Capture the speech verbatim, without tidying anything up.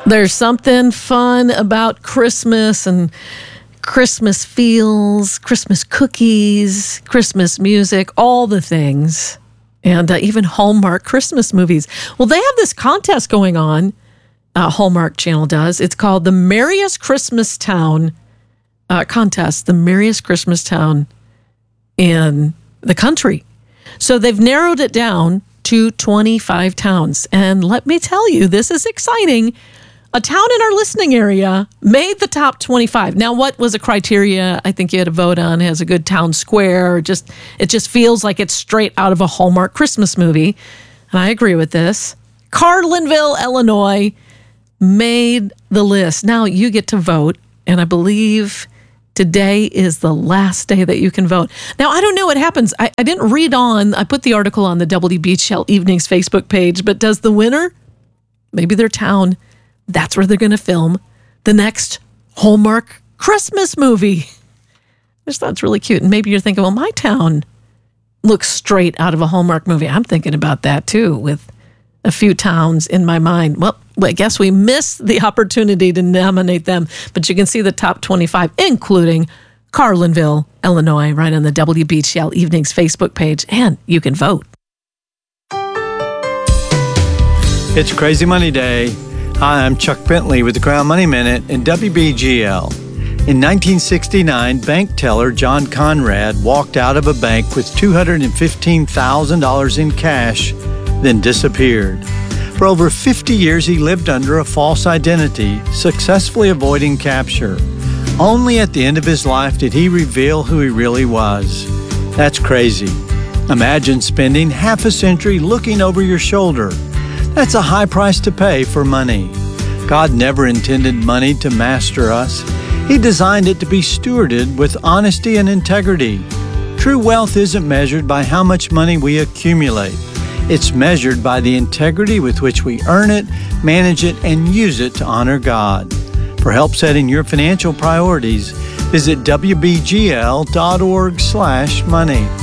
There's something fun about Christmas and Christmas feels, Christmas cookies, Christmas music, all the things, and uh, even Hallmark Christmas movies. Well, they have this contest going on, uh, Hallmark Channel does. It's called the Merriest Christmas Town uh, Contest, the Merriest Christmas Town in the country. So they've narrowed it down to twenty-five towns. And let me tell you, this is exciting. A town in our listening area made the top twenty-five. Now, what was a criteria I think you had to vote on? It has a good town square. Just It just feels like it's straight out of a Hallmark Christmas movie. And I agree with this. Carlinville, Illinois made the list. Now you get to vote. And I believe today is the last day that you can vote. Now, I don't know what happens. I, I didn't read on. I put the article on the W B G L Evenings Facebook page. But does the winner, maybe their town, that's where they're going to film the next Hallmark Christmas movie. I just thought it's really cute. And maybe you're thinking, well, my town looks straight out of a Hallmark movie. I'm thinking about that too, with a few towns in my mind. Well, I guess we missed the opportunity to nominate them, but you can see the top twenty-five, including Carlinville, Illinois, right on the W B G L Evenings Facebook page, and you can vote. It's Crazy Money Day. Hi, I'm Chuck Bentley with the Crown Money Minute and W B G L. In nineteen sixty-nine, bank teller John Conrad walked out of a bank with two hundred fifteen thousand dollars in cash, then disappeared. For over fifty years, he lived under a false identity, successfully avoiding capture. Only at the end of his life did he reveal who he really was. That's crazy. Imagine spending half a century looking over your shoulder. That's a high price to pay for money. God never intended money to master us. He designed it to be stewarded with honesty and integrity. True wealth isn't measured by how much money we accumulate. It's measured by the integrity with which we earn it, manage it, and use it to honor God. For help setting your financial priorities, visit W B G L dot org slash money.